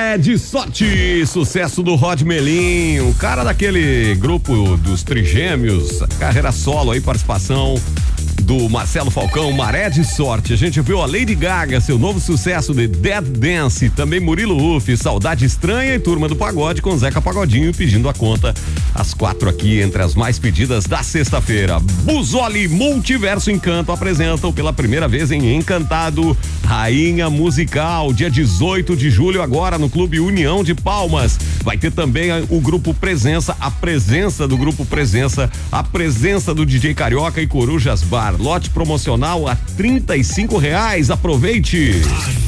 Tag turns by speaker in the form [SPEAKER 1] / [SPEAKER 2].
[SPEAKER 1] Maré de Sorte, sucesso do Rod Melinho, o cara daquele grupo dos Trigêmeos, carreira solo aí, participação do Marcelo Falcão, Maré de Sorte. A gente viu a Lady Gaga, seu novo sucesso de Dead Dance, também Murilo Uff, Saudade Estranha e Turma do Pagode com Zeca Pagodinho pedindo a conta, às 4 aqui entre as mais pedidas da sexta-feira. Busoli Multiverso Encanto apresentam pela primeira vez em Encantado Rainha Musical, dia 18 de julho agora no Clube União de Palmas. Vai ter também o Grupo Presença, a presença do Grupo Presença, a presença do DJ Carioca e Corujas Bar. Lote promocional a R$ 35. Aproveite!